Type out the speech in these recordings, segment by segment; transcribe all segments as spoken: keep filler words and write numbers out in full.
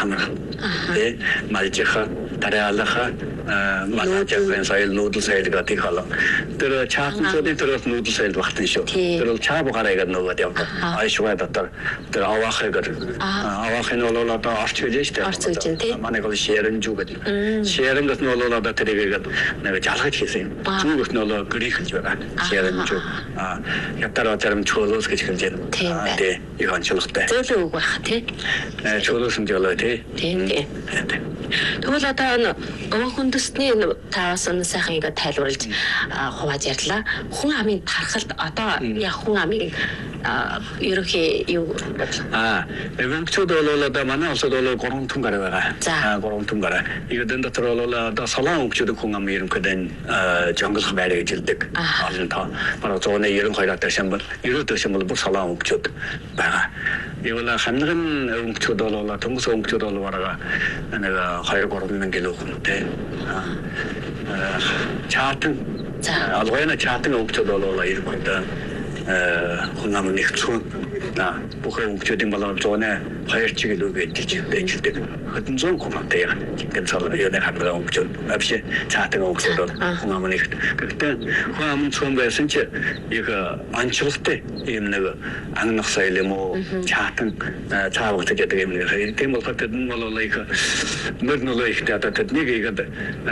хамрах. Тэ малжиха тариалаха малжиха сайл нуудл сайл гэдэг халаа. Тэр чаатан цодын тэр нуудл сайл багтан шүү. Тэр чааб гараагаад нөгөө явдаг. Айшваа дотор тэр аваахыг аваахын олоо одоо орч хэлж штэ. Манай гол шэрэн жүү гэдэг. Шэрэн гэдэг нь олоо одоо тэрийгээд нэг жалгаж хийсэн. Зүүгт нь олоо грих гэж байгаа. Шэрэн жүү. А ятараа зарим чуулус гэж хэлж байна. Тэ их онцлогтой. Зөвлөө үг байх тий. Чуулус юм жолоо тий. Тийм тийм. Тэгвэл одоо гоо хүндэсний таваас нь сайхан ингээд тайлбарлаж хувааж ярьлаа. Хүн амын тархалт одоо яг хүн амын ерөнхий юу аа эвэнчүүд бол одоо манай улсад бол гурван түн гараа байгаа. Аа гурван түн гараа. Ихэд энэ дотор бол одоо солон өнгөчүүд хүн ам ерөнхийдөө жонглох байраа гэж хэлдэг. Олон тоо манай зооны ерөнхий хайлтар шамбал ерөөдөө шамбал бүр солон өнгөчүүд байгаа. Ивэл ханагын өнгөчүүд бол төмс өнгөчүүд бол барага нэг хоёр гурван мянган хүнтэй. Аа чаатан алгойна чаатан өнгөчүүд бол ерөнхийдөө хүн амын нэгцүүн на бүхэн өнгөчүүдийн балан зооны хоёр чиглэл гэж дэжлдэг. Хэдэн зуун хүнтэй яа. Гэн цал яны хамраа өнгөчүүд авши чаатан өнгөчүүд хүн амын нэгт. Гэхдээ хүн амын цуун байсан чи яг анчлагтай юм нэг ангнах сайл юм уу чаатан цаавагт гэдэг юм нэг. Тийм бол хэдэн нь бол их мөрнөлөө ихтэй одоо тэднийг игээд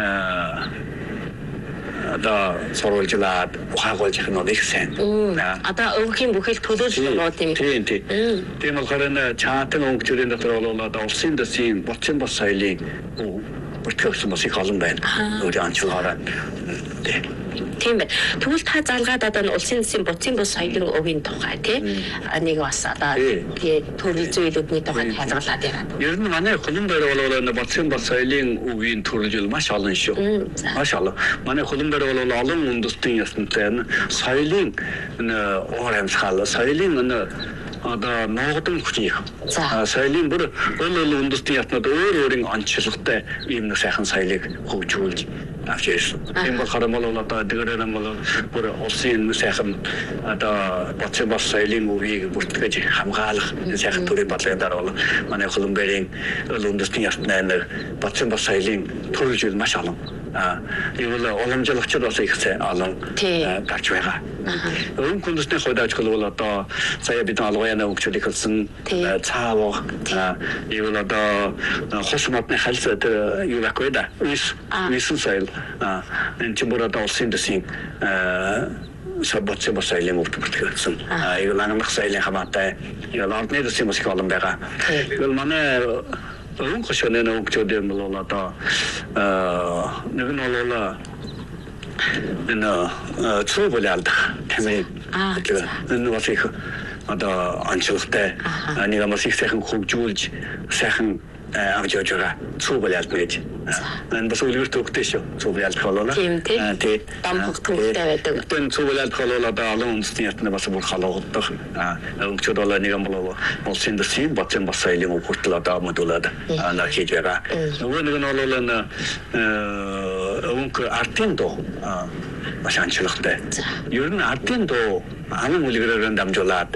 одоо сурвалжлаад ухаагуулж их нь их сайн. Одоо өвгийн бүхэл төлөөлөл нууд юм. Тийм тийм. Тийм болохоор энэ чаатан өнгөчүүдийн дотор бол одоо улсын дэсийн боцын бас соёлын бүртгэгдсэн бас их олон байна. Өөрийн анчлагаараа. Тийм байна. Тэгвэл та залгаад одоо улсын дэсийн боцын бас соёлын өвгийн тухай тий нэг бас одоо төрөл зүйлүүдний тухай тайлбарлаад яриа. Ер нь манай хөлн байр бол боцын бас соёлын өвгийн төрөл маш олон шүү. Маш олон. Манай хөлн байр бол олон үндэстэн ясантай соёлын уур амьсгал, соёлын одоо ногдон хүчийг соёлын бүр бол үндэстэн ятнууд өөр өөрийн онцлогтой ийм нэг сайхан соёлыг хөгжүүлж авч ирсэн. Тийм болохоор бол одоо дээрээ бол бүр улсын сайхан одоо боцын бас соёлын өвийг бүртгэж хамгаалах сайхан төрийн бодлогоор бол манай хөлн байрын үндэстэн ятнаа нэг боцын бас соёлын төрөлжил маш олон. А ивэл уламжлагчид бас их олон гарч байгаа. Өвөн хүндэсний хувьд ажил бол одоо сая бид алгаяна өнгөчүүд ихэлсэн цаавах ивэл одоо хос модны хальс юу байхгүй да. Вис висэн соёл энэ ч бүр одоо улсын дэсийн саббатс бас айлын өвтгөлсөн. Ивэл ангах соёлын хамаатай ивэл ордны дэсийн бас их олон байгаа. Ивэл манай өвөн хөшөөний өнгөчүүд юм бол одоо нэг нь бол энэ цувалалд тэмээ энэ бас их одоо анчлагтай нэг амс их сайхан хөгжүүлж сайхан авч явж байгаа цувалалд гэж энэ бас үлгэр төгтэй шүү цувалалд болоо тийм тийм дам хөгтөлтэй байдаг энэ цувалалд болоо одоо олон үндэстэн ятна бас бүр халуудаг өнгөчүүд бол нэг юм бол улсын дэсийн боцын бас соёлын хүртэл одоо модулаад ана хийж байгаа нөгөө нэг нь бол энэ өнгө артын доо маш анчлагтай ер нь артын доо амын үлгэрээр дамжуулаад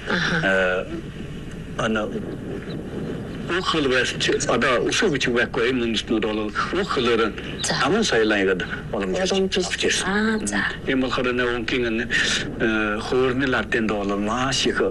ана ухэл вэст одоо усууч байхгүй юм нүснүүд бол ухэлээр аман соёлыг боломжтой авчирсан. Аа за. Ийм болохоор нэг үнгийн хөөрнөл ардын бол маш их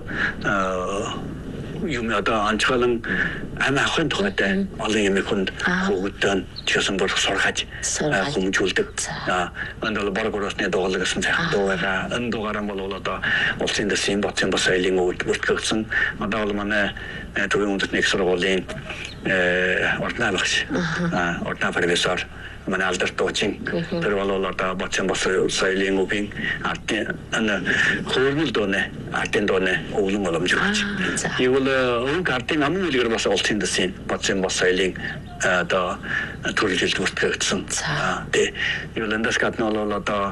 юм одоо анчгалан ам ахын тухайтай олон юм хүнд хөгдөн чисэн бүр сургаж хүмүүжүүлдэг. Аа энэ бол боргоросны дуулал гэсэн сайхан дуугаа энэ дуугаар бол одоо улсын дэсийн боцын бас соёлын өвд бүртгэгдсэн. Одоо бол манай төвийн үндэсний их сургуулийн орднаалагч аа орднаа профессор манай алдар туучин тэр бол одоо боцын бас соёлын өвийн ардын энэ хөөрнөл дууны ардын дууны өвлөн боломжтой. Ивэл өнгө ардын амын үлгэр бас улсын дэсийн боцын бас соёлын одоо төрөлжилт бүртгэгдсэн. Тэ ивэл эндээс гадна бол одоо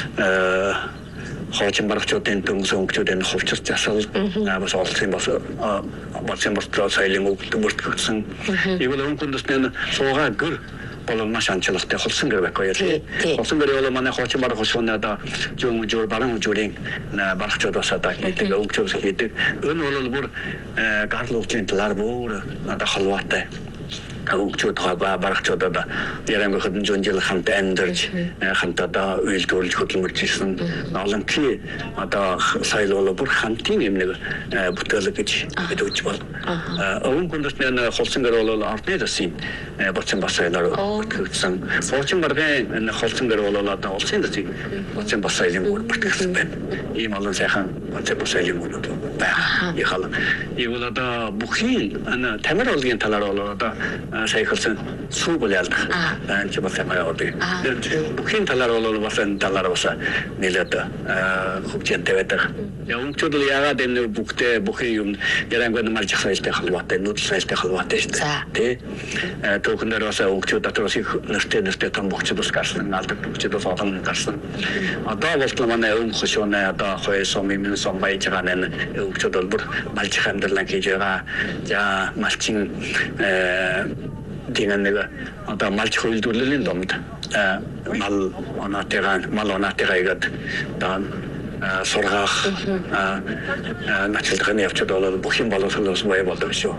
хоочин барагчдын дүнс өнгөчүүдийн хувьчилж засал бас олсон бас боцын бас соёлын өвлөлт бүртгэгдсэн. Ивэл өнгө хүндэсний суугаа гэр бол маш анчлагтай холсон гэр байхгүй яа. Холсон гэр бол манай хоочин бараг хошооны одоо жон жор баран журийн барагчд бас одоо гэдэг өнгөчөөс хийдэг. Энэ бол бүр гарал өвчлийн талаар бүр одоо халуутай. хөгжөөдөө барахчуудаа ярам хөдөн жонжил хамт амьдарч хамтдаа үйлдвэрлэж хөдөлмөрч ирсэн олон кли одоо соёл бол бүр хамтын юм нэг бүтээлэг гэж мэдэж бол өвөн хүндсний холсон гэр бол орны дэсийн боцсон бас соёлоор бүртгэгдсэн боцсон баргын холсон гэр бол одоо улсын дэсийн боцсон бас соёлын бүртгэгдсэн байна. Ийм олон сайхан боцсон бас соёлын бүрд байна. Яхал ийм одоо бүхний тамир олгийн талаар бол одоо сайхалсан сүү бол ялдах. Энд ч бас ямар байдаг. Бүхний талаар бол бас энэ талаар бас нэлээд хөгжинтэй байдаг. Явцууд л яагаад энэ бүхтэй бүхий юм ярангуй марж хайлтай халбаатай нүүдэл хайлтай халбаатай шүү дээ. Тэ. Түүхнэр бас хөгжүүд дотор бас их нэртэй нэртэй том бүхчд бас гарсан, алдаг бүхчд бас олон гарсан. Одоо болтол манай өвн хөшөөнэ одоо хоёр сум юм сум байж байгаа нэ хөгжүүд бол бүр марж хамдарлан хийж байгаа. За малчин dingen нэг одоо малч хөлдүүлэлийн домд мал онатайгаа мал онатайгаагээд дан сургаах начилтганы явцад бол бүх юм боловсруулах бай болдог шүү.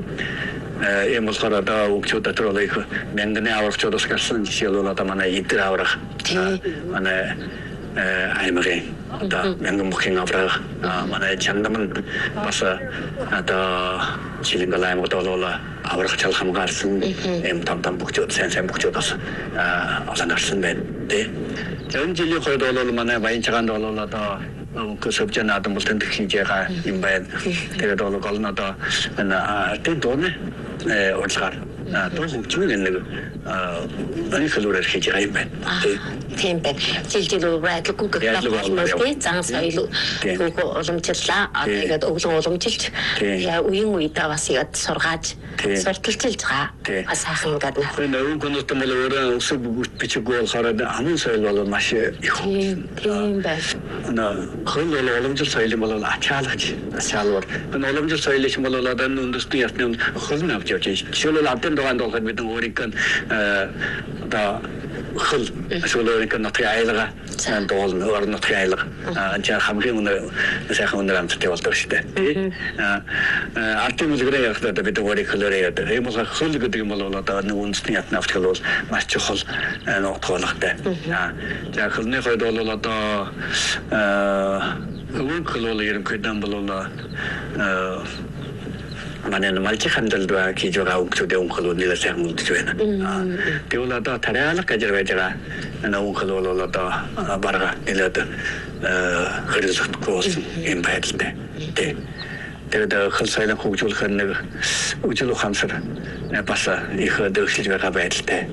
Ийм болохоор одоо хөгжүүд дотор их мянганы аврагчдаас гарсан жишээ бол одоо манай идэр аврах манай аймагын одоо мянган бүхэн аврах манай чандаман бас одоо Чилэнгал аймагт бол аврах чал хамгаалсан эм там там бүхчүүд сайн сайн бүхчүүд бас олон гарсан байна. Тэр жилийн хойд бол манай баянчагаанд бол одоо көсөвчэн адам бол тэнд хийж байгаа юм байна. Тэгээд бол гол нь одоо энэ дооны урлагаар доо хөгжмийн нэг бани хэлбэрээр хийж байгаа юм байна. Тийм байна. Жилжил урайлгүй гэх зан соёл хүүх уламжлалаа. Тэгээд өглөө уламжилж яа үеийн үедээ бас яд сургааж сурталчилж байгаа. Бас сайхан гэдэг. Энэ өвөн гонот мөл өөрөө өсөв бичиг болохоор амын соёл бол маш их. Тийм байна. Энэ хөл бол уламжлал соёл бол ачаалагч. Ачаалвар. Энэ уламжлал соёл их бол одоо үндэсний ятны хөл нь авч явж байна. Жишээлбэл адын дугаанд бол бидний өөрийн одоо хөл эсвэл нэг нотгийн айлга сайн доол нөр нотгийн айлга жаа хамгийн өнөр сайхан өнөр амттай болдог шүү дээ. Артем үлгэрээ явахдаа бид өөрийн хөлөөрөө яадаг. Ийм бол хөл гэдэг юм бол одоо нэг үндэсний ятны авч бол маш чухал нотгоолгатай. За хөлний хойд бол одоо өвөн хөл бол ерөнхийдөө бол манай малчи хандалдаа хийж байгаа хөгжүүдийн өнхөл нэлээд сайхан үлдэж байна. Тэгвэл одоо тариалах гэж байж байгаа энэ өнхөл бол одоо барга нэлээд хэрэглэгдэхгүй юм байдалтай. Тэгээд хөл соёлын хөгжүүлэх нэг үжил ухаансар бас их дэвшлж байгаа байдалтай.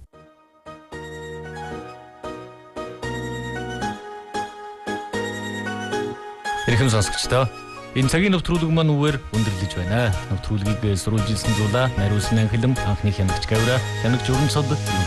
Эрхэм сонсогчдоо энэ цагийн нэвтрүүлэг маань үгээр өндөрлөж байна. Нэвтрүүлгийг сурвалжилсан зулаа, нариулсан анхлам, анхны хянагч Гавра, хянагч Өрнцод